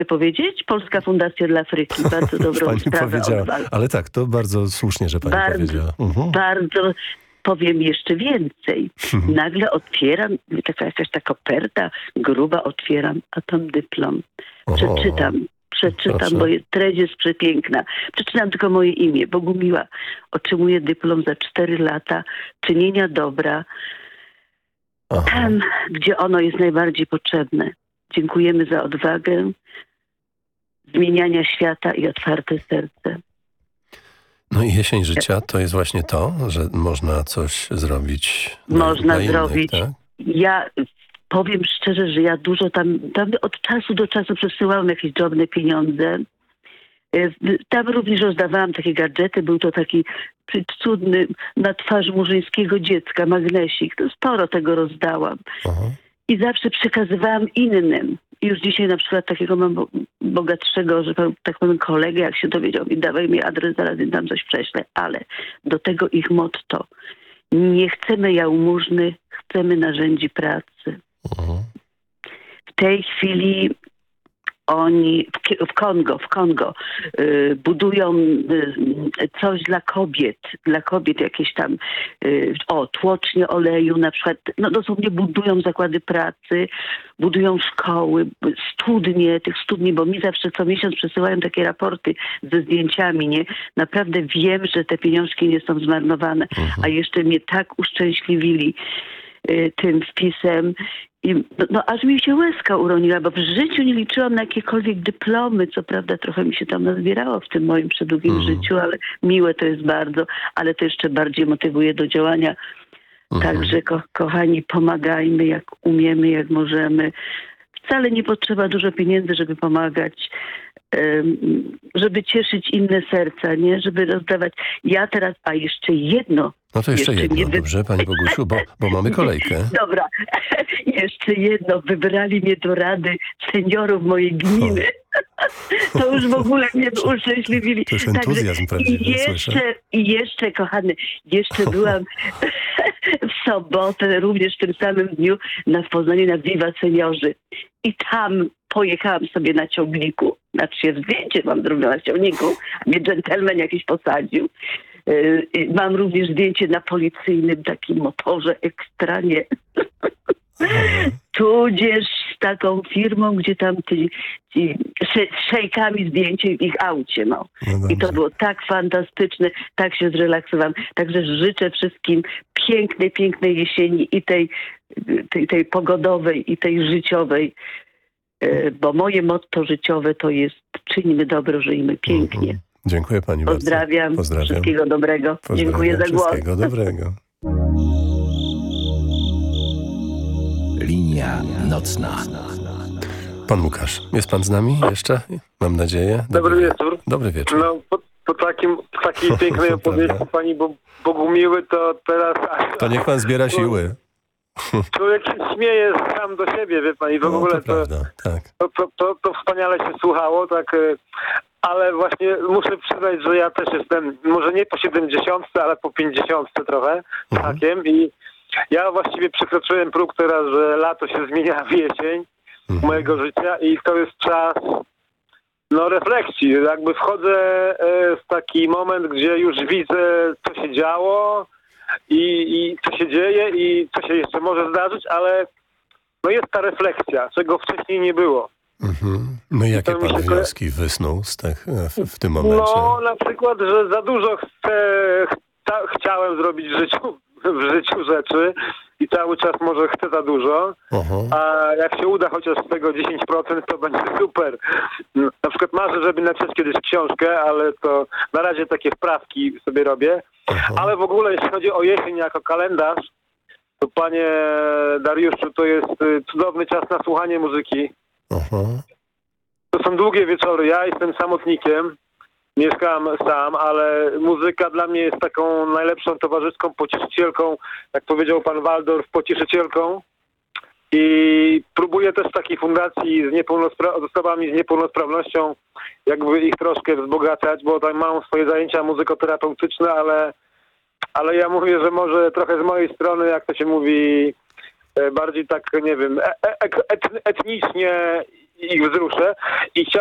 powiedzieć? Polska Fundacja dla Afryki. Bardzo dobrą Pani sprawę powiedziała, odwala. ale tak, to bardzo słusznie, że pani powiedziała. Bardzo powiem jeszcze więcej. Nagle otwieram, jakaś ta koperta gruba, otwieram, a tam dyplom. Przeczytam, Proszę. bo treść jest przepiękna. Przeczytam tylko moje imię. Bogumiła otrzymuje dyplom za 4 lata czynienia dobra tam, gdzie ono jest najbardziej potrzebne. Dziękujemy za odwagę zmieniania świata i otwarte serce. No i jesień życia to jest właśnie to, że można coś zrobić Można dla zrobić. innych, tak? Ja powiem szczerze, że ja dużo tam od czasu do czasu przesyłałam jakieś drobne pieniądze. Tam również rozdawałam takie gadżety. Był to taki cudny na twarz murzyńskiego dziecka magnesik. To sporo tego rozdałam. I zawsze przekazywałam innym. I już dzisiaj na przykład takiego mam bogatszego, że tak powiem, kolegę, jak się dowiedział mi, dawaj mi adres, zaraz im tam coś prześlę. Ale do tego ich motto. Nie chcemy jałmużny, chcemy narzędzi pracy. W tej chwili oni w Kongo budują coś dla kobiet jakieś tam, tłocznie oleju na przykład, no dosłownie budują zakłady pracy, budują szkoły, studnie, bo mi zawsze co miesiąc przesyłają takie raporty ze zdjęciami, nie? Naprawdę wiem, że te pieniążki nie są zmarnowane, a jeszcze mnie tak uszczęśliwili tym wpisem. I aż mi się łezka uroniła, bo w życiu nie liczyłam na jakiekolwiek dyplomy. Co prawda trochę mi się tam nazbierało w tym moim przedługim życiu, ale miłe to jest bardzo, ale to jeszcze bardziej motywuje do działania. Także kochani, pomagajmy jak umiemy, jak możemy. Wcale nie potrzeba dużo pieniędzy, żeby pomagać, żeby cieszyć inne serca, nie? Żeby rozdawać. Ja teraz, a jeszcze jedno. No to jeszcze jedno, dobrze, Pani Bogusiu, bo mamy kolejkę. Dobra, jeszcze jedno. Wybrali mnie do Rady Seniorów mojej gminy. To już w ogóle mnie uszczęśliwili. To już entuzjazm prawdziwy, słyszę. I jeszcze, kochany, byłam w sobotę, również w tym samym dniu w Poznaniu na Viva Seniorzy. I tam pojechałam sobie na ciągniku. Znaczy zdjęcie mam zrobione na ciągniku. Mnie dżentelmen jakiś posadził. Mam również zdjęcie na policyjnym takim motorze ekstra, nie? Tudzież z taką firmą, gdzie tam z szejkami zdjęcie w ich aucie, no. I to było tak fantastyczne, tak się zrelaksowałam. Także życzę wszystkim pięknej jesieni i tej pogodowej, i tej życiowej, bo moje motto życiowe to jest czyńmy dobro, żyjmy pięknie. Dziękuję Pani bardzo. Pozdrawiam. Wszystkiego dobrego. Dziękuję za głos. Wszystkiego dobrego. Linia nocna. Pan Łukasz, jest Pan z nami jeszcze? Mam nadzieję. Dobry wieczór. Dobry wieczór. No, po takiej pięknej opowieści Pani Bogumiły, to teraz... To niech Pan zbiera siły. Człowiek się śmieje sam do siebie, wie Pani. W ogóle to prawda, tak. To wspaniale się słuchało, tak... Ale właśnie muszę przyznać, że ja też jestem, może nie po 70, ale po 50 trochę, takiem. I ja właściwie przekroczyłem próg teraz, że lato się zmienia w jesień mojego życia i to jest czas refleksji. Jakby wchodzę w taki moment, gdzie już widzę, co się działo i co się dzieje i co się jeszcze może zdarzyć, ale jest ta refleksja, czego wcześniej nie było. No i jakie Pan wnioski wysnuł w tym momencie? No na przykład, że za dużo chciałem zrobić w życiu rzeczy i cały czas może chcę za dużo, a jak się uda chociaż z tego 10%, to będzie super. Na przykład marzę, żeby napisać kiedyś książkę, ale to na razie takie wprawki sobie robię. Ale w ogóle jeśli chodzi o jesień jako kalendarz, to panie Dariuszu, to jest cudowny czas na słuchanie muzyki. To są długie wieczory. Ja jestem samotnikiem, mieszkam sam, ale muzyka dla mnie jest taką najlepszą towarzyską, pocieszycielką, jak powiedział pan Waldorf, pocieszycielką. I próbuję też w takiej fundacji z osobami z niepełnosprawnością jakby ich troszkę wzbogacać, bo tam mam swoje zajęcia muzykoterapeutyczne, ale ja mówię, że może trochę z mojej strony, jak to się mówi, bardziej tak, nie wiem, etnicznie ich wzruszę i